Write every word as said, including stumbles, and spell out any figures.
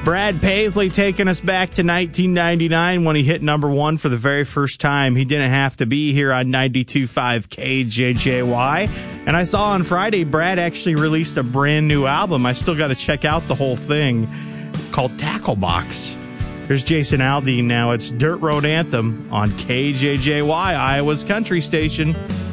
Brad Paisley taking us back to nineteen ninety-nine when he hit number one for the very first time. He didn't have to be here on ninety-two point five K J J Y. And I saw on Friday, Brad actually released a brand new album. I still got to check out the whole thing, called Tackle Box. Here's Jason Aldean now. It's Dirt Road Anthem on K J J Y, Iowa's country station.